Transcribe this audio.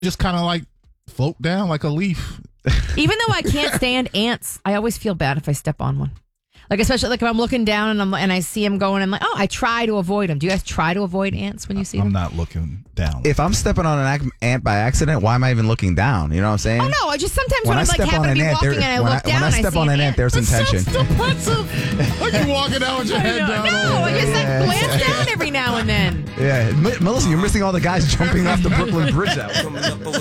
just kind of like float down like a leaf. Even though I can't stand ants, I always feel bad if I step on one. Like, especially like if I'm looking down and I see them going, I'm like, oh, I try to avoid them. Do you guys try to avoid ants when you see them? I'm not looking down. If I'm stepping on an ant by accident, why am I even looking down? You know what I'm saying? Oh no! I just sometimes when I'm like happen to be ant, walking and I look down, when I step on an ant, there's intention. Sounds depressive. Like you walking out with your head down. No, I just like glance down every now and then. Yeah, Melissa, you're missing all the guys jumping off the Brooklyn Bridge. That